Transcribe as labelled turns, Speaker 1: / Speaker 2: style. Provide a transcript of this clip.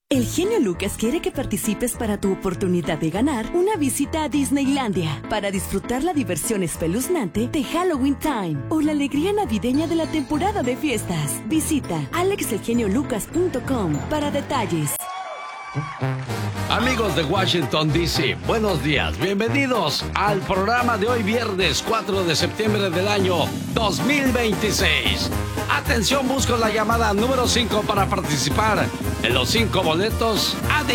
Speaker 1: El genio Lucas quiere que participes para tu oportunidad de ganar una visita a Disneylandia para disfrutar la diversión espeluznante de Halloween Time o la alegría navideña de la temporada de fiestas. Visita alexelgeniolucas.com para detalles.
Speaker 2: Amigos de Washington, D.C., buenos días. Bienvenidos al programa de hoy, viernes 4 de septiembre del año 2026. Atención, busco la llamada número 5 para participar en los 5 boletos a